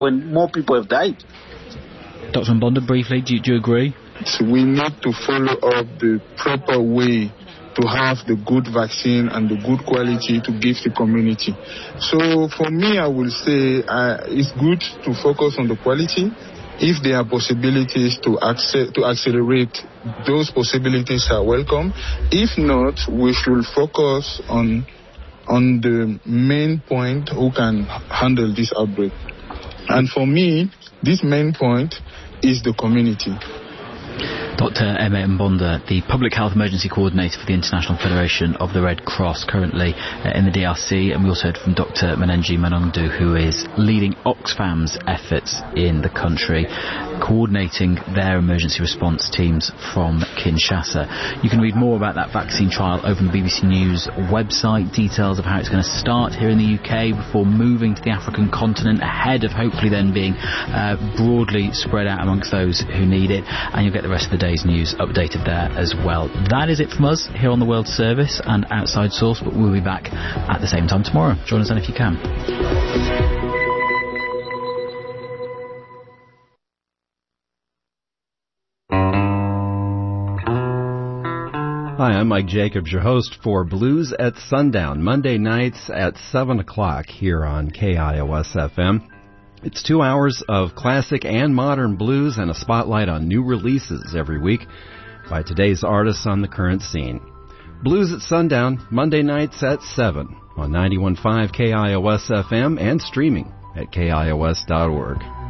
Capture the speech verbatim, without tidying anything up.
when more people have died. Doctor Mbonda, briefly, do you, do you agree? So we need to follow up the proper way to have the good vaccine and the good quality to give the community. So for me, I will say uh, it's good to focus on the quality. If there are possibilities to acce- to accelerate, those possibilities are welcome. If not, we should focus on on the main point who can handle this outbreak. And for me, this main point is the community. Doctor Aimé Mbonda, the Public Health Emergency Coordinator for the International Federation of the Red Cross, currently uh, in the D R C, and we also heard from Doctor Menenji Manungdu, who is leading Oxfam's efforts in the country, coordinating their emergency response teams from Kinshasa. You can read more about that vaccine trial over on the B B C News website, details of how it's going to start here in the U K before moving to the African continent, ahead of hopefully then being uh, broadly spread out amongst those who need it, and you'll get the rest of the day's news updated there as well. That is it from us here on the World Service and Outside Source, but we'll be back at the same time tomorrow. Join us then if you can. Hi, I'm Mike Jacobs, your host for Blues at Sundown, Monday nights at seven o'clock here on K I O S F M. It's two hours of classic and modern blues and a spotlight on new releases every week by today's artists on the current scene. Blues at Sundown, Monday nights at seven on ninety-one point five K I O S F M and streaming at K I O S dot org.